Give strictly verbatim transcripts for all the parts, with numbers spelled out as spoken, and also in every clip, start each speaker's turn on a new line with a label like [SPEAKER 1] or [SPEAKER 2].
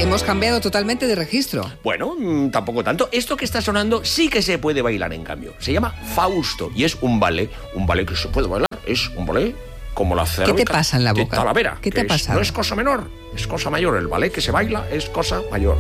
[SPEAKER 1] hemos cambiado totalmente de registro.
[SPEAKER 2] Bueno, mmm, tampoco tanto. Esto que está sonando sí que se puede bailar, en cambio. Se llama Fausto y es un ballet, un ballet que se puede bailar. Es un ballet como la cervical.
[SPEAKER 1] ¿Qué te pasa en la boca?
[SPEAKER 2] De Talavera.
[SPEAKER 1] ¿Qué te ha pasado?
[SPEAKER 2] No es cosa menor, es cosa mayor. El ballet que se baila es cosa mayor.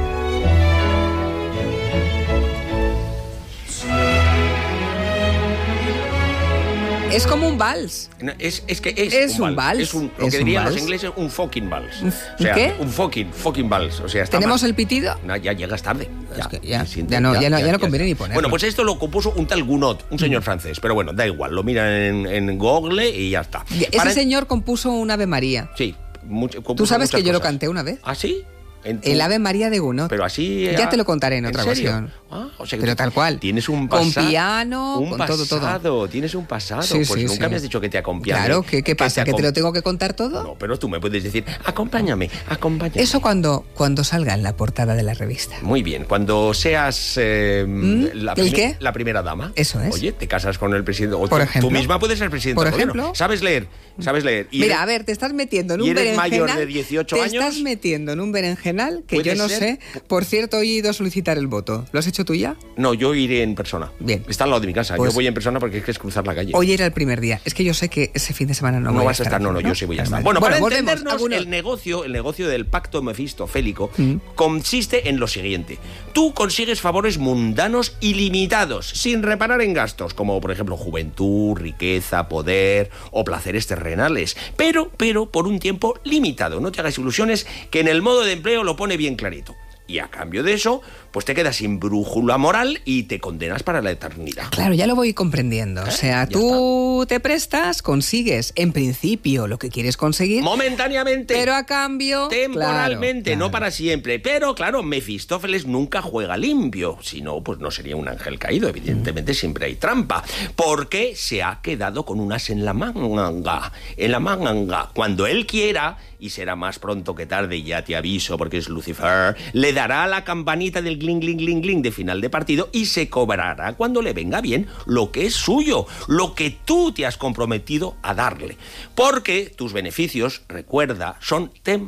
[SPEAKER 1] Es como un vals.
[SPEAKER 2] Es, es que es,
[SPEAKER 1] es
[SPEAKER 2] un
[SPEAKER 1] un
[SPEAKER 2] vals.
[SPEAKER 1] vals.
[SPEAKER 2] Es un, lo
[SPEAKER 1] es
[SPEAKER 2] que dirían
[SPEAKER 1] vals.
[SPEAKER 2] los ingleses, un fucking vals.
[SPEAKER 1] ¿Un,
[SPEAKER 2] o sea,
[SPEAKER 1] ¿qué?
[SPEAKER 2] Un fucking, fucking vals. O sea, está
[SPEAKER 1] ¿Tenemos
[SPEAKER 2] mal.
[SPEAKER 1] el pitido?
[SPEAKER 2] No, ya llegas tarde. Ya,
[SPEAKER 1] es que ya,
[SPEAKER 2] siente,
[SPEAKER 1] ya no,
[SPEAKER 2] ya,
[SPEAKER 1] ya no,
[SPEAKER 2] ya,
[SPEAKER 1] ya no
[SPEAKER 2] ya
[SPEAKER 1] conviene
[SPEAKER 2] está.
[SPEAKER 1] ni ponerlo.
[SPEAKER 2] Bueno, pues esto lo compuso un tal Gounod, un señor mm. francés. Pero bueno, da igual, lo miran en, en Google y ya está.
[SPEAKER 1] Ese Para... señor compuso un Ave María.
[SPEAKER 2] Sí. Mucho,
[SPEAKER 1] ¿Tú sabes que yo
[SPEAKER 2] cosas.
[SPEAKER 1] lo canté una vez?
[SPEAKER 2] ¿Ah, sí? Tu...
[SPEAKER 1] El Ave María de Gounod.
[SPEAKER 2] Pero así...
[SPEAKER 1] Ya te lo contaré en,
[SPEAKER 2] ¿en
[SPEAKER 1] otra
[SPEAKER 2] serio?
[SPEAKER 1] ocasión.
[SPEAKER 2] Ah, o sea que
[SPEAKER 1] pero tal cual.
[SPEAKER 2] Tienes un pasado.
[SPEAKER 1] Con piano,
[SPEAKER 2] un
[SPEAKER 1] con
[SPEAKER 2] pasado,
[SPEAKER 1] todo, todo.
[SPEAKER 2] Tienes un pasado.
[SPEAKER 1] Sí,
[SPEAKER 2] pues
[SPEAKER 1] sí,
[SPEAKER 2] nunca
[SPEAKER 1] sí.
[SPEAKER 2] me has dicho que te acompañe.
[SPEAKER 1] Claro, ¿qué, qué pasa?
[SPEAKER 2] ¿Que te,
[SPEAKER 1] ¿Que te lo tengo que contar todo?
[SPEAKER 2] No, pero tú me puedes decir, acompáñame, acompáñame.
[SPEAKER 1] Eso cuando, cuando salga en la portada de la revista.
[SPEAKER 2] Muy bien, cuando seas eh,
[SPEAKER 1] ¿Mm?
[SPEAKER 2] la,
[SPEAKER 1] ¿El qué?
[SPEAKER 2] la primera dama.
[SPEAKER 1] Eso es.
[SPEAKER 2] Oye, te casas con el presidente. O
[SPEAKER 1] Por
[SPEAKER 2] tú,
[SPEAKER 1] ejemplo.
[SPEAKER 2] Tú misma puedes ser presidenta.
[SPEAKER 1] Por
[SPEAKER 2] del
[SPEAKER 1] ejemplo.
[SPEAKER 2] gobierno. ¿Sabes leer? ¿Sabes leer?
[SPEAKER 1] Mira,
[SPEAKER 2] eres,
[SPEAKER 1] a ver, te estás metiendo en un
[SPEAKER 2] ¿y eres
[SPEAKER 1] berenjenal.
[SPEAKER 2] mayor de dieciocho
[SPEAKER 1] te
[SPEAKER 2] años?
[SPEAKER 1] Te estás metiendo en un berenjenal que yo no
[SPEAKER 2] ser?
[SPEAKER 1] sé. Por cierto, hoy he ido a solicitar el voto. ¿Lo has hecho tú ya?
[SPEAKER 2] No, yo iré en persona.
[SPEAKER 1] Bien.
[SPEAKER 2] Está al lado de mi casa.
[SPEAKER 1] Pues,
[SPEAKER 2] yo voy en persona porque es que es cruzar la calle.
[SPEAKER 1] Hoy era el primer día. Es que yo sé que ese fin de semana no,
[SPEAKER 2] no
[SPEAKER 1] voy
[SPEAKER 2] vas a estar.
[SPEAKER 1] aquí,
[SPEAKER 2] No, no, yo sí voy a estar.
[SPEAKER 1] Bueno,
[SPEAKER 2] Bueno, para
[SPEAKER 1] volvemos,
[SPEAKER 2] entendernos,
[SPEAKER 1] algunos...
[SPEAKER 2] el negocio, el negocio del pacto mefistofélico
[SPEAKER 1] mm.
[SPEAKER 2] consiste en lo siguiente. Tú consigues favores mundanos ilimitados, sin reparar en gastos, como por ejemplo juventud, riqueza, poder o placeres terrenales. Pero, pero, por un tiempo limitado. No te hagas ilusiones, que en el modo de empleo lo pone bien clarito. Y a cambio de eso, pues te quedas sin brújula moral y te condenas para la eternidad.
[SPEAKER 1] Claro, ya lo voy comprendiendo.
[SPEAKER 2] ¿Eh?
[SPEAKER 1] O sea,
[SPEAKER 2] Ya
[SPEAKER 1] tú
[SPEAKER 2] está.
[SPEAKER 1] te prestas, consigues en principio lo que quieres conseguir.
[SPEAKER 2] Momentáneamente.
[SPEAKER 1] Pero a cambio...
[SPEAKER 2] Temporalmente,
[SPEAKER 1] claro,
[SPEAKER 2] no
[SPEAKER 1] claro.
[SPEAKER 2] para siempre. Pero claro, Mefistófeles nunca juega limpio. Si no, pues no sería un ángel caído. Evidentemente siempre hay trampa. Porque se ha quedado con un as en la manga. En la manga. Cuando él quiera, y será más pronto que tarde, y ya te aviso porque es Lucifer, le dará la campanita del gling, gling, gling, gling de final de partido y se cobrará cuando le venga bien lo que es suyo, lo que tú te has comprometido a darle. Porque tus beneficios, recuerda, son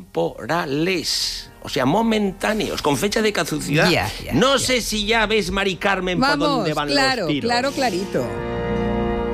[SPEAKER 2] temporales. O sea, momentáneos, con fecha de caducidad.
[SPEAKER 1] Ya, ya,
[SPEAKER 2] no
[SPEAKER 1] ya.
[SPEAKER 2] sé si ya ves, Mari Carmen,
[SPEAKER 1] Vamos,
[SPEAKER 2] por dónde van
[SPEAKER 1] claro,
[SPEAKER 2] los tiros.
[SPEAKER 1] claro, clarito.